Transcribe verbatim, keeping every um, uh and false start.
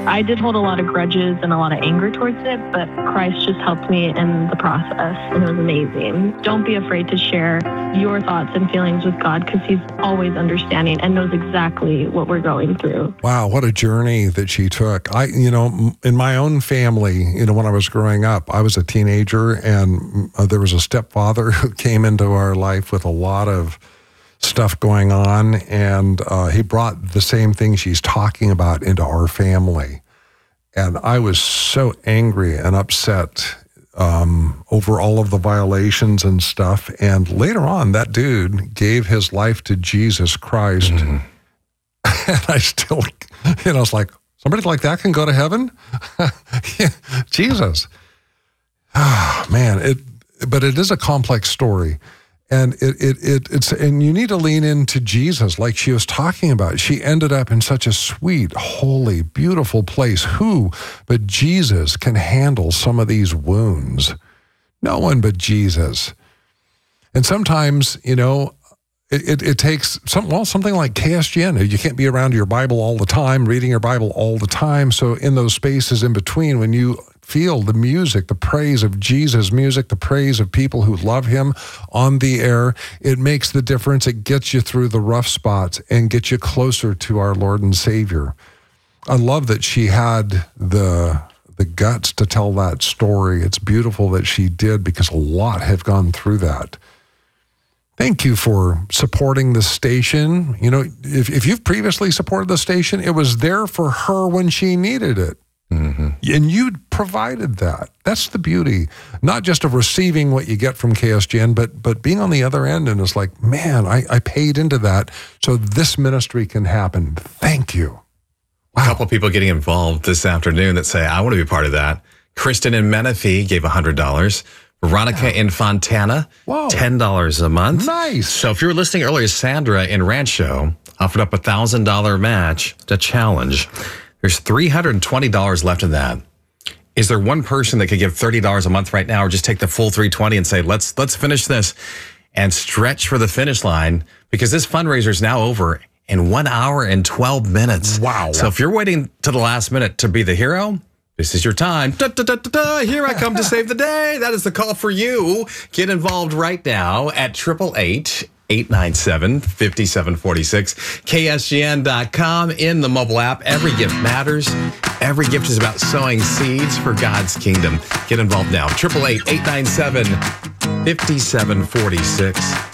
I did hold a lot of grudges and a lot of anger towards it, but Christ just helped me in the process, and it was amazing. Don't be afraid to share your thoughts and feelings with God, because he's always understanding and knows exactly what we're going through. Wow, what a journey that she took. I, you know, in my own family, you know, when I was growing up, I was a teenager, and uh, there was a stepfather who came into our life with a lot of stuff going on, and uh, he brought the same thing she's talking about into our family. And I was so angry and upset um, over all of the violations and stuff. And later on, that dude gave his life to Jesus Christ. Mm-hmm. And I still, you know, it's like, somebody like that can go to heaven? Yeah, Jesus. Ah, man, it, but it is a complex story. And it, it it it's and you need to lean into Jesus, like she was talking about. She ended up in such a sweet, holy, beautiful place. Who but Jesus can handle some of these wounds? No one but Jesus. And sometimes, you know, it, it, it takes some well something like K S G N. You can't be around your Bible all the time, reading your Bible all the time. So in those spaces in between, when you feel the music, the praise of Jesus' music, the praise of people who love him on the air, it makes the difference. It gets you through the rough spots and gets you closer to our Lord and Savior. I love that she had the the guts to tell that story. It's beautiful that she did, because a lot have gone through that. Thank you for supporting the station. You know, if, if you've previously supported the station, it was there for her when she needed it. Mm-hmm. And you provided that. That's the beauty, not just of receiving what you get from K S G N, but but being on the other end, and it's like, man, I, I paid into that so this ministry can happen. Thank you. Wow. A couple of people getting involved this afternoon that say, I want to be part of that. Kristen in Menifee gave one hundred dollars. Veronica yeah. in Fontana, Whoa. ten dollars a month. Nice. So if you were listening earlier, Sandra in Rancho offered up a one thousand dollars match to challenge. There's three hundred twenty dollars left in that. Is there one person that could give thirty dollars a month right now, or just take the full three hundred twenty dollars and say, let's let's finish this and stretch for the finish line? Because this fundraiser is now over in one hour and twelve minutes. Wow. So if you're waiting to the last minute to be the hero, this is your time. Da, da, da, da, da. Here I come to save the day. That is the call for you. Get involved right now at eight eight eight, eight nine seven, five seven four six, K S G N dot com, in the mobile app. Every gift matters. Every gift is about sowing seeds for God's kingdom. Get involved now. eight eight eight, eight nine seven, five seven four six.